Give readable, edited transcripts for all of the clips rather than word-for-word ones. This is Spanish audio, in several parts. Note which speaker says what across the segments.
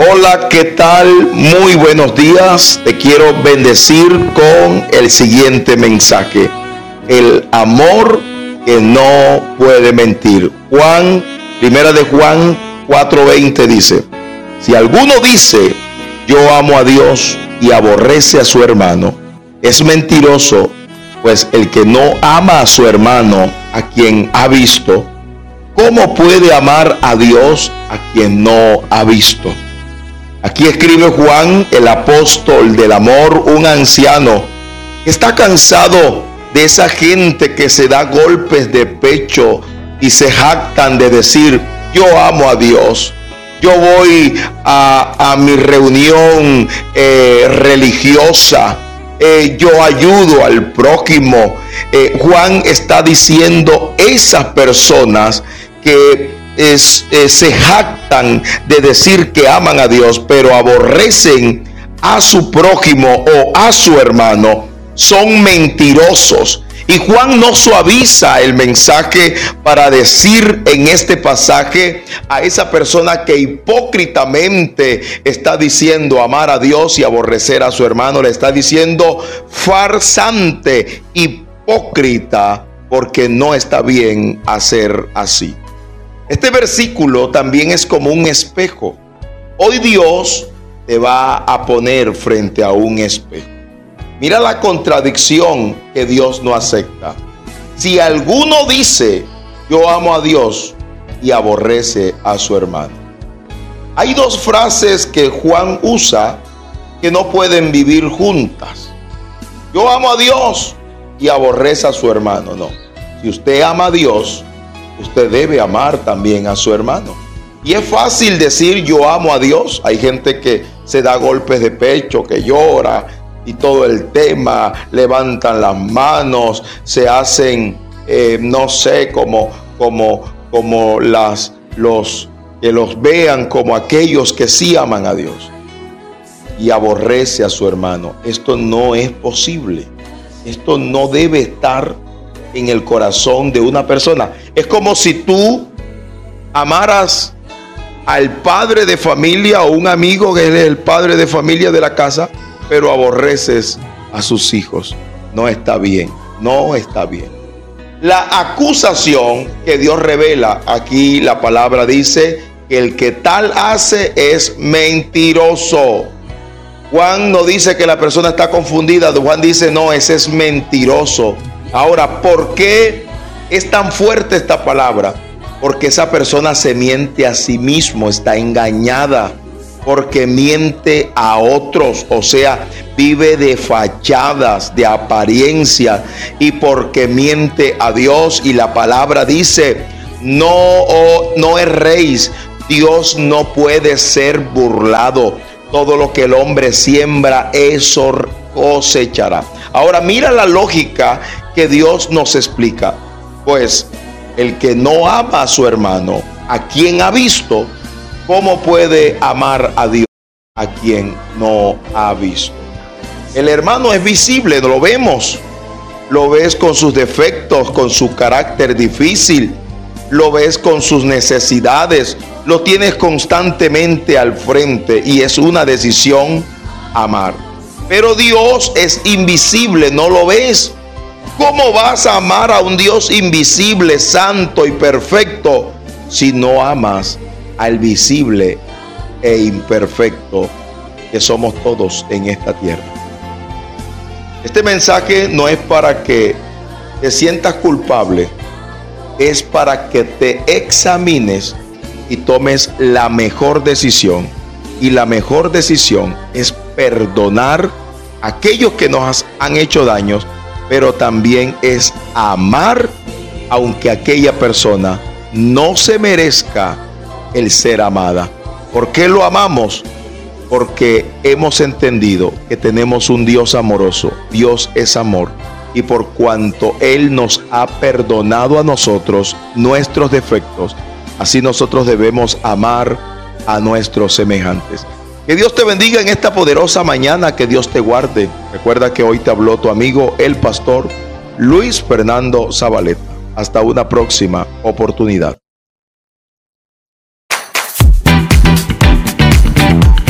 Speaker 1: Hola, ¿qué tal? Muy buenos días. Te quiero bendecir con el siguiente mensaje. El amor que no puede mentir. Primera de Juan 4:20 dice: si alguno dice yo amo a Dios y aborrece a su hermano, es mentiroso, pues el que no ama a su hermano a quien ha visto, ¿cómo puede amar a Dios a quien no ha visto? Aquí escribe Juan, el apóstol del amor, un anciano que está cansado de esa gente que se da golpes de pecho y se jactan de decir: yo amo a Dios, yo voy a mi reunión religiosa, yo ayudo al prójimo. Juan está diciendo esas personas que se jactan de decir que aman a Dios, pero aborrecen a su prójimo o a su hermano, son mentirosos. Y Juan no suaviza el mensaje para decir en este pasaje a esa persona que hipócritamente está diciendo amar a Dios y aborrecer a su hermano, le está diciendo farsante, hipócrita, porque no está bien hacer así. Este versículo también es como un espejo. Hoy Dios te va a poner frente a un espejo. Mira la contradicción que Dios no acepta. Si alguno dice yo amo a Dios y aborrece a su hermano. Hay dos frases que Juan usa que no pueden vivir juntas. Yo amo a Dios y aborrece a su hermano. No. Si usted ama a Dios, usted debe amar también a su hermano. Y es fácil decir yo amo a Dios. Hay gente que se da golpes de pecho, que llora y todo el tema, levantan las manos, se hacen, no sé, como los que los vean como aquellos que sí aman a Dios, y aborrece a su hermano. Esto no es posible. Esto no debe estar en el corazón de una persona. Es como si tú amaras al padre de familia o un amigo que es el padre de familia de la casa, pero aborreces a sus hijos. No está bien, no está bien. La acusación que Dios revela aquí, la palabra dice que el que tal hace es mentiroso. Juan no dice que la persona está confundida, Juan dice no, ese es mentiroso. Ahora, ¿por qué es tan fuerte esta palabra? Porque esa persona se miente a sí mismo, está engañada, porque miente a otros, o sea, vive de fachadas, de apariencia, y porque miente a Dios. Y la palabra dice: no erréis, Dios no puede ser burlado. Todo lo que el hombre siembra, eso cosechará. Ahora mira la lógica que Dios nos explica. Pues el que no ama a su hermano, a quien ha visto, ¿cómo puede amar a Dios a quien no ha visto? El hermano es visible, lo vemos. Lo ves con sus defectos, con su carácter difícil. Lo ves con sus necesidades. Lo tienes constantemente al frente y es una decisión amar. Pero Dios es invisible, no lo ves. ¿Cómo vas a amar a un Dios invisible, santo y perfecto si no amas al visible e imperfecto que somos todos en esta tierra? Este mensaje no es para que te sientas culpable, es para que te examines y tomes la mejor decisión. Y la mejor decisión es perdonar a aquellos que nos han hecho daños, pero también es amar aunque aquella persona no se merezca el ser amada. ¿Por qué lo amamos? Porque hemos entendido que tenemos un Dios amoroso. Dios es amor. Y por cuanto Él nos ha perdonado a nosotros nuestros defectos, así nosotros debemos amar a nuestros semejantes. Que Dios te bendiga en esta poderosa mañana, que Dios te guarde. Recuerda que hoy te habló tu amigo, el pastor Luis Fernando Zabaleta. Hasta una próxima oportunidad.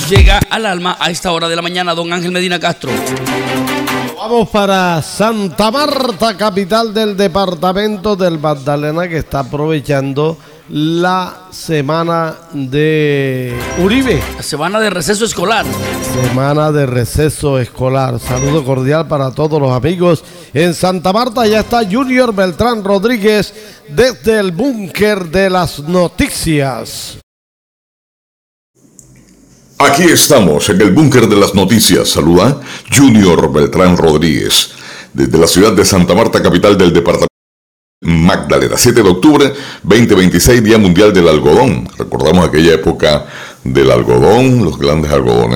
Speaker 2: nos llega al alma a esta hora de la mañana, don Ángel Medina Castro.
Speaker 3: Vamos para Santa Marta, capital del departamento del Magdalena, que está aprovechando la semana de Uribe.
Speaker 2: La semana de receso escolar.
Speaker 3: Semana de receso escolar. Saludo cordial para todos los amigos. En Santa Marta ya está Junior Beltrán Rodríguez desde el búnker de las noticias.
Speaker 4: Aquí estamos en el búnker de las noticias. Saluda Junior Beltrán Rodríguez desde la ciudad de Santa Marta, capital del departamento Magdalena. 7 de octubre 2026, Día Mundial del Algodón. Recordamos aquella época del algodón, los grandes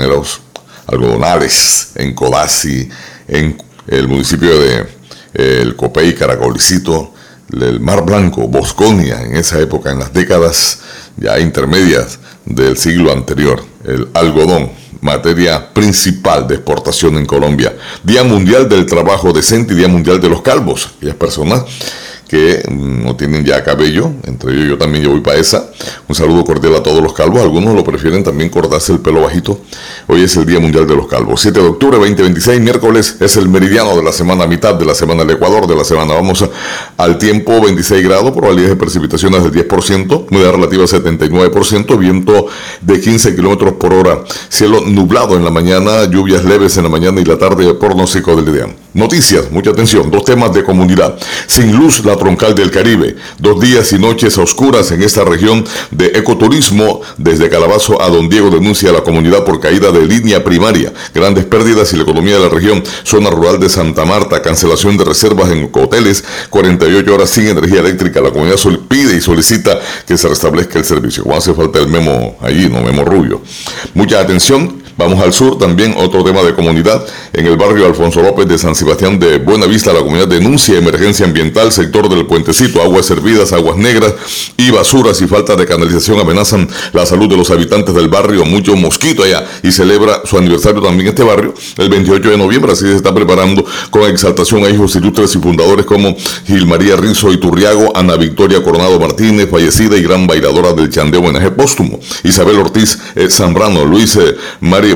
Speaker 4: algodonales en Codazzi, en el municipio de El Copey, Caracolicito, el Mar Blanco, Bosconia, en esa época, en las décadas ya intermedias del siglo anterior. El algodón, materia principal de exportación en Colombia. Día Mundial del Trabajo Decente y Día Mundial de los Calvos. Aquellas personas que no tienen ya cabello, entre ellos yo también, yo voy para esa. Un saludo cordial a todos los calvos. Algunos lo prefieren también cortarse el pelo bajito. Hoy es el Día Mundial de los Calvos. 7 de octubre 2026, miércoles, es el meridiano de la semana, mitad de la semana del Ecuador de la semana. Vamos al tiempo, 26 grados, probabilidades de precipitaciones del 10%, humedad relativa 79%, viento de 15 kilómetros por hora, cielo nublado en la mañana, lluvias leves en la mañana y la tarde, pronóstico del día. Noticias, mucha atención, 2 temas de comunidad. Sin luz, la troncal del Caribe. 2 días y noches oscuras en esta región de ecoturismo. Desde Calabazo a Don Diego denuncia a la comunidad por caída de línea primaria. Grandes pérdidas y la economía de la región. Zona rural de Santa Marta, cancelación de reservas en hoteles, 48 horas sin energía eléctrica. La comunidad pide y solicita que se restablezca el servicio. Como hace falta el memo allí, no memo Rubio. Mucha atención. Vamos al sur, también otro tema de comunidad. En el barrio Alfonso López de San Sebastián de Buenavista, la comunidad denuncia emergencia ambiental, sector del puentecito, aguas servidas, aguas negras y basuras y falta de canalización amenazan la salud de los habitantes del barrio. Mucho mosquito allá, y celebra su aniversario también este barrio, el 28 de noviembre, así se está preparando con exaltación a hijos ilustres y fundadores como Gil María Rizo Iturriago, Ana Victoria Coronado Martínez, fallecida y gran bailadora del chandeo, homenaje póstumo, Isabel Ortiz Zambrano, Luis Mario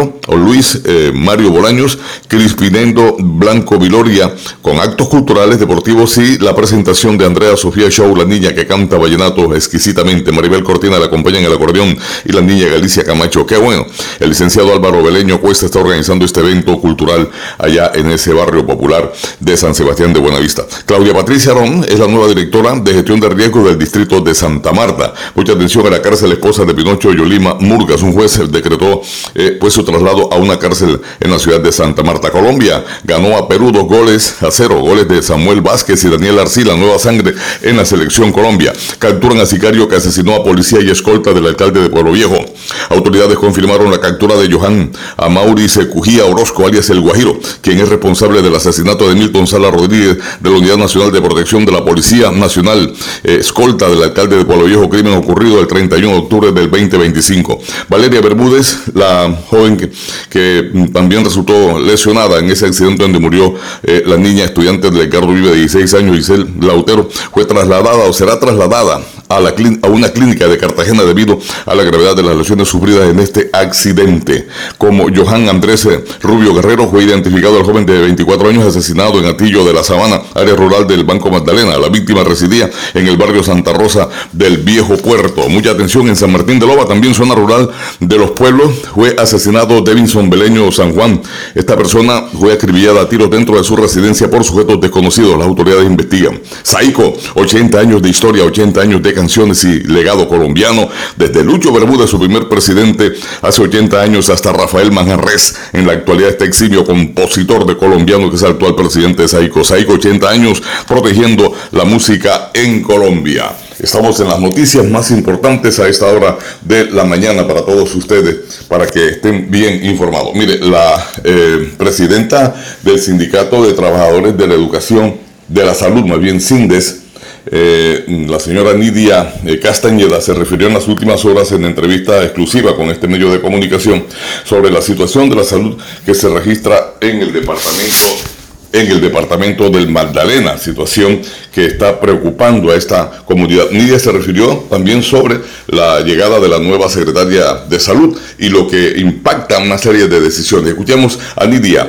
Speaker 4: Mario Bolaños, Crispinendo Blanco Viloria, con actos culturales, deportivos y la presentación de Andrea Sofía Show, la niña que canta vallenato exquisitamente. Maribel Cortina la acompaña en el acordeón y la niña Galicia Camacho. Qué bueno. El licenciado Álvaro Beleño Cuesta está organizando este evento cultural allá en ese barrio popular de San Sebastián de Buenavista. Claudia Patricia Arón es la nueva directora de gestión de riesgos del distrito de Santa Marta. Mucha atención a la cárcel esposa de Pinocho Yolima Murgas. Un juez decretó su traslado a una cárcel en la ciudad de Santa Marta. Colombia ganó a Perú 2-0, goles de Samuel Vázquez y Daniel Arcila, nueva sangre en la selección Colombia. Capturan a sicario que asesinó a policía y escolta del alcalde de Pueblo Viejo. Autoridades confirmaron la captura de Johan Amaury Secujía Orozco, alias El Guajiro, quien es responsable del asesinato de Milton Sala Rodríguez de la Unidad Nacional de Protección de la Policía Nacional, escolta del alcalde de Pueblo Viejo, crimen ocurrido el 31 de octubre del 2025. Valeria Bermúdez, la joven que también resultó lesionada en ese accidente donde murió la niña estudiante de Ricardo Vive de 16 años, Giselle Lautero, fue trasladada o será trasladada a una clínica de Cartagena debido a la gravedad de las lesiones sufridas en este accidente. Como Johan Andrés Rubio Guerrero, fue identificado el joven de 24 años asesinado en Atillo de la Sabana, área rural del Banco Magdalena. La víctima residía en el barrio Santa Rosa del Viejo Puerto. Mucha atención en San Martín de Loba, también zona rural de Los Pueblos, fue asesinado Devinson Beleño San Juan. Esta persona fue acribillada a tiros dentro de su residencia por sujetos desconocidos. Las autoridades investigan. Saico, 80 años de historia, 80 años de canciones y legado colombiano, desde Lucho Bermúdez, su primer presidente hace 80 años, hasta Rafael Manjarres, en la actualidad este eximio compositor de colombiano que es el actual presidente de Saico. Saico, 80 años protegiendo la música en Colombia. Estamos en las noticias más importantes a esta hora de la mañana para todos ustedes, para que estén bien informados. Mire, la presidenta del Sindicato de Trabajadores de la Educación, de la Salud, más bien SINDES, la señora Nidia Castañeda, se refirió en las últimas horas en entrevista exclusiva con este medio de comunicación sobre la situación de la salud que se registra en el departamento en el departamento del Magdalena, situación que está preocupando a esta comunidad. Nidia se refirió también sobre la llegada de la nueva secretaria de Salud y lo que impacta una serie de decisiones. Escuchemos a Nidia